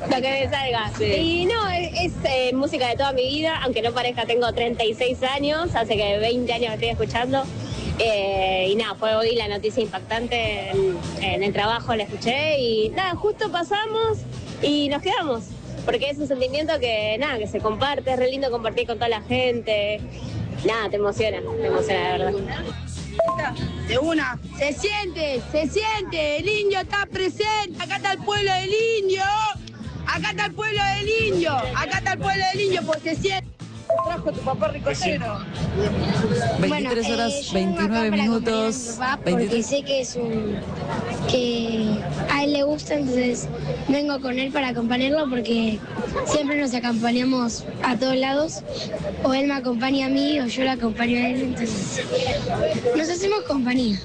Lo que me salga. Sí. Y no, es música de toda mi vida, aunque no parezca, tengo 36 años, hace que 20 años que estoy escuchando. Y nada, fue hoy la noticia impactante en el trabajo, la escuché y nada, justo pasamos y nos quedamos. Porque es un sentimiento que nada, que se comparte, es re lindo compartir con toda la gente. Nada, te emociona de verdad. De una, se siente, el indio está presente, acá está el pueblo del indio, acá está el pueblo del indio, acá está el pueblo del indio, pues se siente. Trajo tu papá ricocero. 23 horas, 29 minutos. Porque sé que que a él le gusta, entonces vengo con él para acompañarlo porque siempre nos acompañamos a todos lados, o él me acompaña a mí o yo lo acompaño a él, entonces nos hacemos compañía.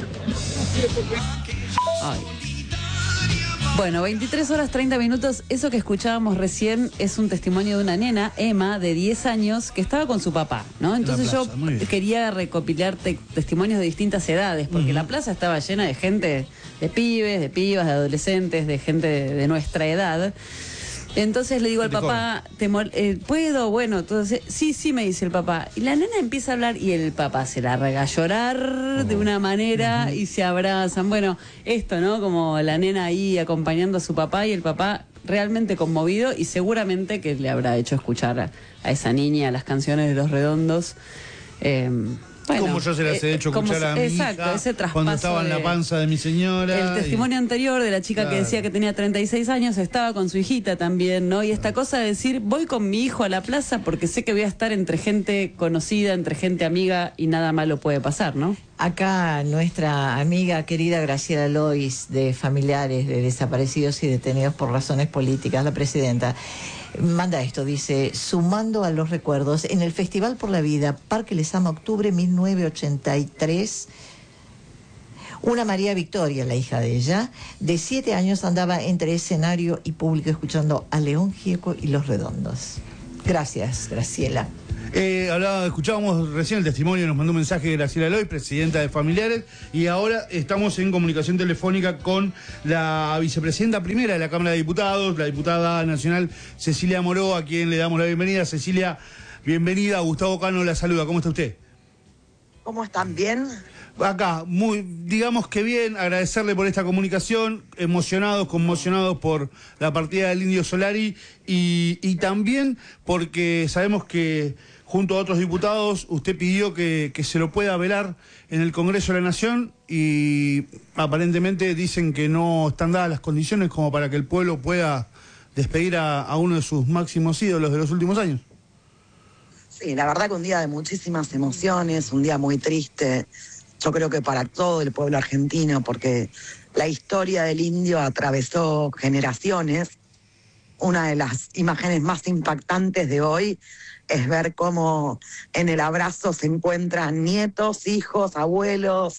Ay. Bueno, 23 horas 30 minutos, eso que escuchábamos recién es un testimonio de una nena, Emma, de 10 años, que estaba con su papá, ¿no? Entonces yo quería recopilar testimonios de distintas edades, porque la plaza estaba llena de gente, de pibes, de pibas, de adolescentes, de gente de nuestra edad. Entonces le digo al papá, ¿puedo? Bueno, entonces, sí, me dice el papá. Y la nena empieza a hablar y el papá se larga a llorar de una manera y se abrazan. Bueno, esto, ¿no? Como la nena ahí acompañando a su papá y el papá realmente conmovido y seguramente que le habrá hecho escuchar a esa niña las canciones de Los Redondos. Bueno, como yo se las he hecho escuchar a mi hija ese traspaso cuando estaba en la panza de mi señora. El testimonio anterior de la chica que decía que tenía 36 años, estaba con su hijita también, ¿no? Y esta cosa de decir, voy con mi hijo a la plaza porque sé que voy a estar entre gente conocida, entre gente amiga y nada malo puede pasar, ¿no? Acá nuestra amiga querida Graciela Lois, de familiares de desaparecidos y detenidos por razones políticas, la presidenta, manda esto, dice: sumando a los recuerdos, en el Festival por la Vida, Parque Lezama, octubre 1983, una María Victoria, la hija de ella, de 7 años, andaba entre escenario y público escuchando a León Gieco y Los Redondos. Gracias, Graciela. Escuchábamos recién el testimonio, nos mandó un mensaje de Graciela Loy, presidenta de Familiares, y ahora estamos en comunicación telefónica con la vicepresidenta primera de la Cámara de Diputados, la diputada nacional Cecilia Moró, a quien le damos la bienvenida. Cecilia, bienvenida. Gustavo Cano la saluda. ¿Cómo está usted? ¿Cómo están? ¿Bien? Acá, digamos que bien, agradecerle por esta comunicación, conmocionados por la partida del Indio Solari y también porque sabemos que junto a otros diputados usted pidió que se lo pueda velar en el Congreso de la Nación y aparentemente dicen que no están dadas las condiciones como para que el pueblo pueda despedir a uno de sus máximos ídolos de los últimos años. Sí, la verdad que un día de muchísimas emociones, un día muy triste. Yo creo que para todo el pueblo argentino, porque la historia del indio atravesó generaciones. Una de las imágenes más impactantes de hoy es ver cómo en el abrazo se encuentran nietos, hijos, abuelos,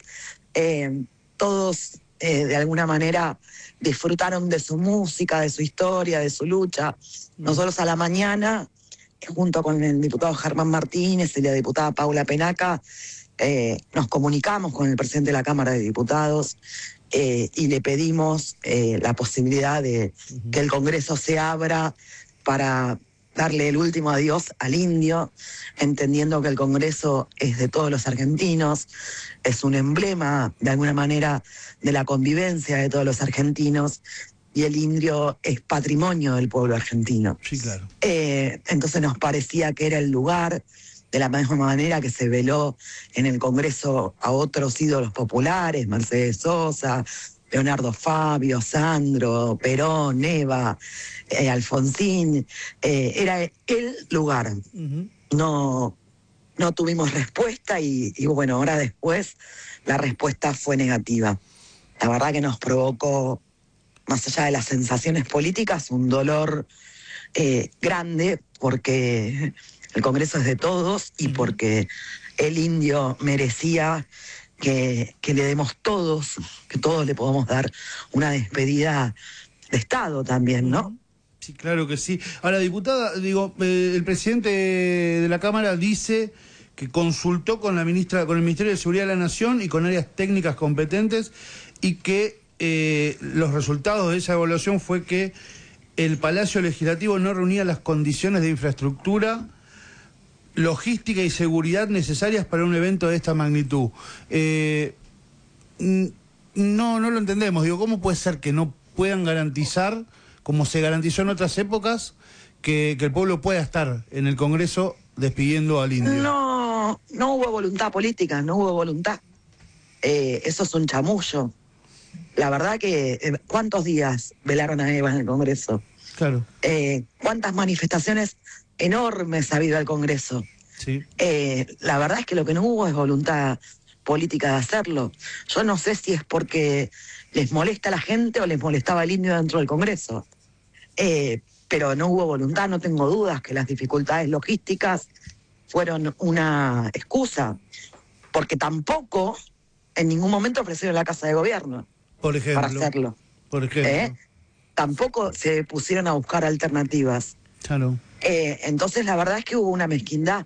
todos de alguna manera disfrutaron de su música, de su historia, de su lucha. Nosotros a la mañana, junto con el diputado Germán Martínez y la diputada Paula Penaca, nos comunicamos con el presidente de la Cámara de Diputados y le pedimos la posibilidad de que el Congreso se abra para darle el último adiós al indio, entendiendo que el Congreso es de todos los argentinos, es un emblema de alguna manera de la convivencia de todos los argentinos y el indio es patrimonio del pueblo argentino. Sí, claro. Entonces nos parecía que era el lugar, de la misma manera que se veló en el Congreso a otros ídolos populares, Mercedes Sosa, Leonardo Fabio, Sandro, Perón, Eva, Alfonsín, era el lugar. No tuvimos respuesta y bueno, ahora después la respuesta fue negativa. La verdad que nos provocó, más allá de las sensaciones políticas, un dolor grande, porque el Congreso es de todos y porque el indio merecía que le demos todos, que todos le podamos dar una despedida de Estado también, ¿no? Sí, claro que sí. Ahora, diputada, el presidente de la Cámara dice que consultó con la ministra, con el Ministerio de Seguridad de la Nación y con áreas técnicas competentes y que los resultados de esa evaluación fue que el Palacio Legislativo no reunía las condiciones de infraestructura, logística y seguridad necesarias para un evento de esta magnitud. No lo entendemos. Digo, ¿cómo puede ser que no puedan garantizar, como se garantizó en otras épocas, que el pueblo pueda estar en el Congreso despidiendo al indio? No hubo voluntad política, no hubo voluntad. Eso es un chamullo. La verdad que, ¿cuántos días velaron a Eva en el Congreso? Claro. ¿Cuántas manifestaciones enormes ha habido al Congreso? Sí. La verdad es que lo que no hubo es voluntad política de hacerlo. Yo no sé si es porque les molesta a la gente o les molestaba el indio dentro del Congreso. Pero no hubo voluntad, no tengo dudas que las dificultades logísticas fueron una excusa, porque tampoco en ningún momento ofrecieron la Casa de Gobierno, por ejemplo, para hacerlo. Por ejemplo. Tampoco se pusieron a buscar alternativas. Claro. Entonces la verdad es que hubo una mezquindad,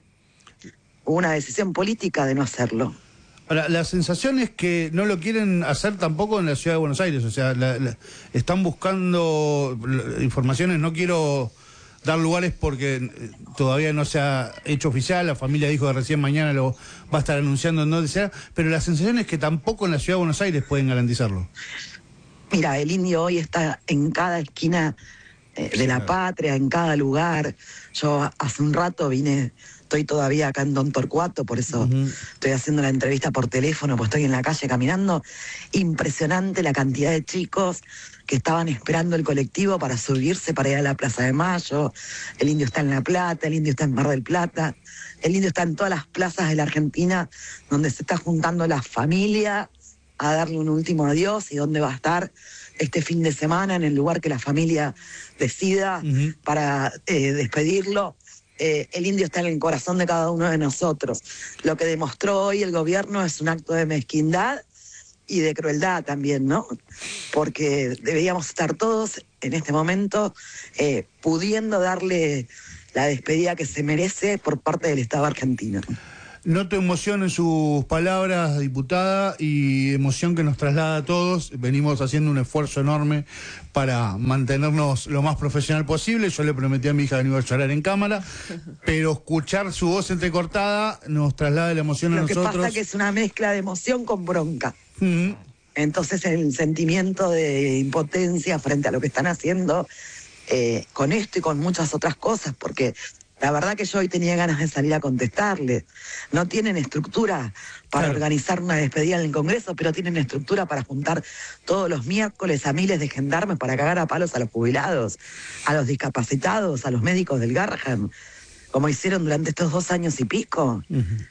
hubo una decisión política de no hacerlo. Ahora, la sensación es que no lo quieren hacer tampoco en la ciudad de Buenos Aires, o sea, están buscando informaciones, no quiero dar lugares porque todavía no se ha hecho oficial, la familia dijo que recién mañana lo va a estar anunciando en donde sea, pero la sensación es que tampoco en la ciudad de Buenos Aires pueden garantizarlo. Mira, el indio hoy está en cada esquina de la patria, en cada lugar. Yo hace un rato estoy todavía acá en Don Torcuato, por eso estoy haciendo la entrevista por teléfono, pues estoy en la calle caminando. Impresionante la cantidad de chicos que estaban esperando el colectivo para subirse para ir a la Plaza de Mayo. El indio está en La Plata, el indio está en Mar del Plata, el indio está en todas las plazas de la Argentina donde se está juntando la familia a darle un último adiós y donde va a estar este fin de semana en el lugar que la familia decida para despedirlo. El indio está en el corazón de cada uno de nosotros. Lo que demostró hoy el gobierno es un acto de mezquindad y de crueldad también, ¿no? Porque deberíamos estar todos en este momento pudiendo darle la despedida que se merece por parte del Estado argentino. Noto emoción en sus palabras, diputada, y emoción que nos traslada a todos. Venimos haciendo un esfuerzo enorme para mantenernos lo más profesional posible. Yo le prometí a mi hija que no iba a llorar en cámara, pero escuchar su voz entrecortada nos traslada la emoción a nosotros. Lo que pasa es que es una mezcla de emoción con bronca. Entonces el sentimiento de impotencia frente a lo que están haciendo con esto y con muchas otras cosas, porque la verdad que yo hoy tenía ganas de salir a contestarle. No tienen estructura para organizar una despedida en el Congreso, pero tienen estructura para juntar todos los miércoles a miles de gendarmes para cagar a palos a los jubilados, a los discapacitados, a los médicos del Garrahan, como hicieron durante estos 2 años y pico.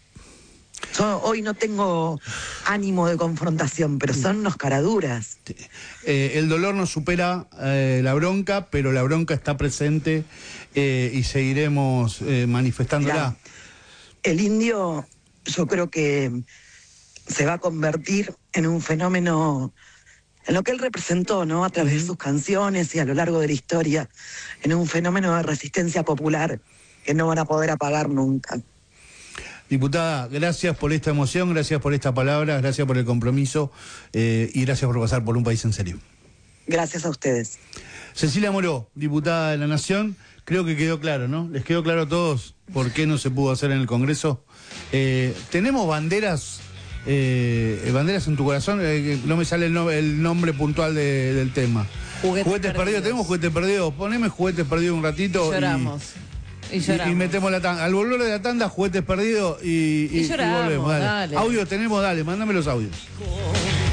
Yo hoy no tengo ánimo de confrontación, pero son unos caraduras. El dolor no supera la bronca, pero la bronca está presente y seguiremos manifestándola. Mirá, el indio, yo creo que se va a convertir en un fenómeno, en lo que él representó, ¿no? A través de sus canciones y a lo largo de la historia, en un fenómeno de resistencia popular que no van a poder apagar nunca. Diputada, gracias por esta emoción, gracias por esta palabra, gracias por el compromiso y gracias por pasar por Un País en Serio. Gracias a ustedes. Cecilia Moró, diputada de la Nación, creo que quedó claro, ¿no? ¿Les quedó claro a todos por qué no se pudo hacer en el Congreso? ¿Tenemos banderas en tu corazón? No me sale el nombre puntual del tema. Juguetes perdidos. ¿Tenemos juguetes perdidos? Poneme juguetes perdidos un ratito. Lloramos. Y metemos la tanda. Al volver de la tanda, juguetes perdidos y lloramos, volvemos. Dale. Audios tenemos, dale, mándame los audios.